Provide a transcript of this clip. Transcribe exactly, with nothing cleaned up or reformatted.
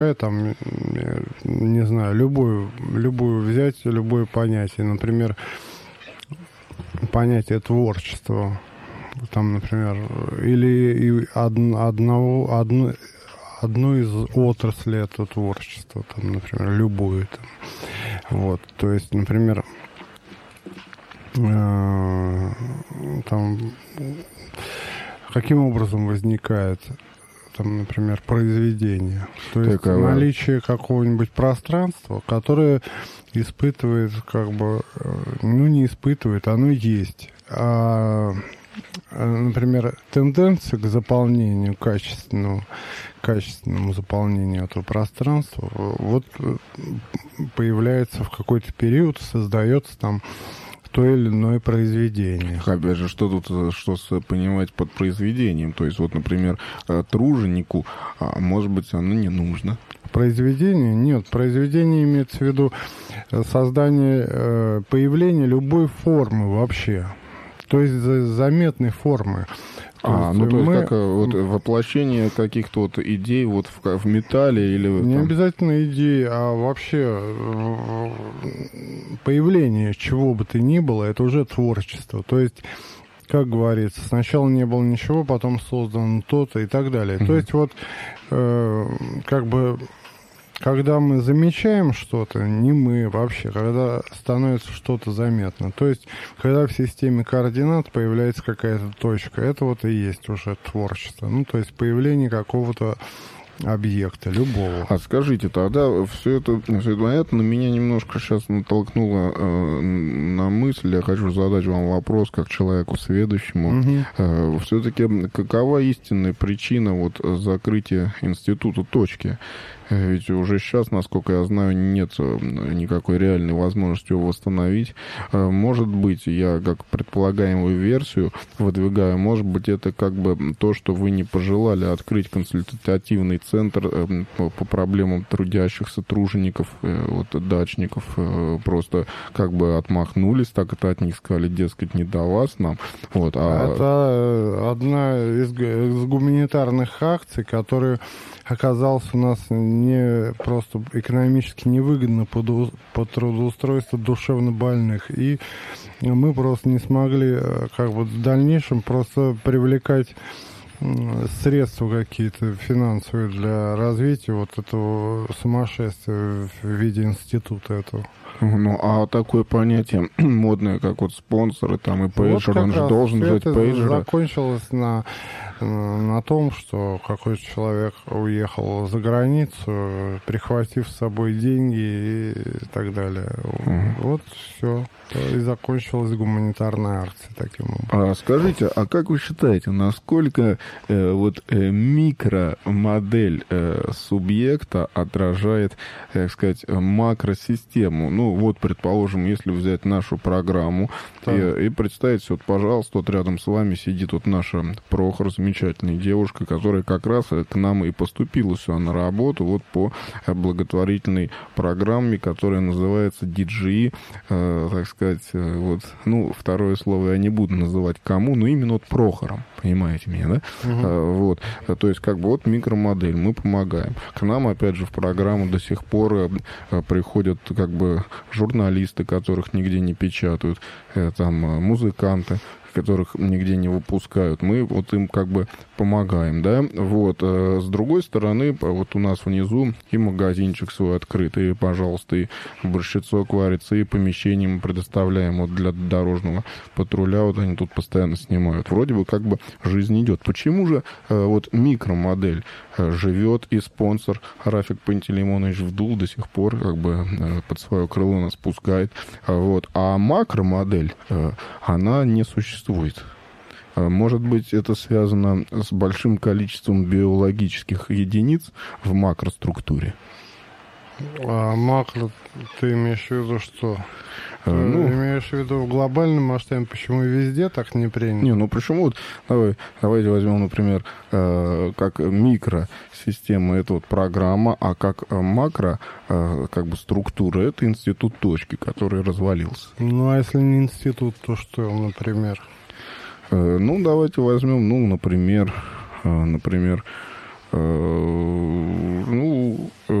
там, не знаю, любую, любую взять, любое понятие. Например, понятие творчества. Там, например, или одного, одну, одну из отраслей этого творчества, там, например, любую. Там. Вот, то есть, например, э, там, каким образом возникает, там, например, произведение. То есть Такова. наличие какого-нибудь пространства, которое испытывает, как бы, ну, не испытывает, оно есть. А, например, тенденция к заполнению, качественному, качественному заполнению этого пространства, вот появляется в какой-то период, создается там то или иное произведение. Опять же, что тут, что понимать под произведением? То есть, вот, например, труженику, может быть, оно не нужно. Произведение? Нет, произведение имеется в виду создание, появление любой формы вообще. То есть заметной формы. То а, есть ну то мы... есть как вот, воплощение каких-то вот идей вот в, в металле или... Не там... обязательно идеи, а вообще появление чего бы то ни было, это уже творчество. То есть, как говорится, сначала не было ничего, потом создано то-то и так далее. Mm-hmm. То есть вот э, как бы... Когда мы замечаем что-то, не мы вообще, когда становится что-то заметно, то есть, когда в системе координат появляется какая-то точка, это вот и есть уже творчество. Ну, то есть, появление какого-то объекта, любого. А скажите, тогда все это, все это понятно, но меня немножко сейчас натолкнуло э, на мысль, я хочу задать вам вопрос, как человеку сведущему. Угу. Э, все-таки какова истинная причина вот закрытия института точки? Ведь уже сейчас, насколько я знаю, нет никакой реальной возможности его восстановить. Может быть, я как предполагаемую версию выдвигаю, может быть, это как бы то, что вы не пожелали открыть консультативный центр по проблемам трудящихся тружеников, вот, дачников, просто как бы отмахнулись, так это от них сказали, дескать, не до вас нам. Вот, а... Это одна из, из гуманитарных акций, которая оказалась у нас не просто экономически невыгодно по, по трудоустройству душевнобольных. И мы просто не смогли как бы в дальнейшем просто привлекать средства какие-то финансовые для развития вот этого сумасшествия в виде института этого. Ну, а такое понятие модное, как вот спонсоры там и пейджер, вот он же должен быть пейджер. Закончилось на, на том, что какой-то человек уехал за границу, прихватив с собой деньги и так далее. Uh-huh. Вот все. И закончилась гуманитарная акция таким образом. А скажите, а как вы считаете, насколько э, вот э, микромодель э, субъекта отражает, так сказать, макросистему? Ну, вот, предположим, если взять нашу программу и, и представить, вот, пожалуйста, вот рядом с вами сидит вот наша Прохор, замечательная девушка, которая как раз к нам и поступила сюда на работу вот по благотворительной программе, которая называется ди джи и, э, так сказать, вот, ну, второе слово я не буду называть кому, но именно вот Прохором, понимаете меня, да? Uh-huh. А, вот, то есть, как бы, вот микромодель, мы помогаем. К нам, опять же, в программу до сих пор а, приходят, как бы, журналисты, которых нигде не печатают, а, там, музыканты, которых нигде не выпускают, мы вот им как бы помогаем, да, вот, с другой стороны, вот у нас внизу и магазинчик свой открытый, и, пожалуйста, и борщицок варится, и помещение мы предоставляем вот для дорожного патруля, вот они тут постоянно снимают, вроде бы как бы жизнь идет. Почему же вот микромодель живет и спонсор Рафик Пантелеймонович Вдул до сих пор как бы под свое крыло нас пускает, вот, а макромодель, она не существует. Может быть, это связано с большим количеством биологических единиц в макроструктуре? А макро, ты имеешь в виду что? Ты ну, имеешь в виду в глобальном масштабе, почему везде так не принято? Не, ну почему вот, давай, давайте возьмем, например, э, как микросистема, это вот программа, а как макро, э, как бы структура, это институт точки, который развалился. Ну, а если не институт, то что, например? Э, ну, давайте возьмем, ну, например, э, например, ну,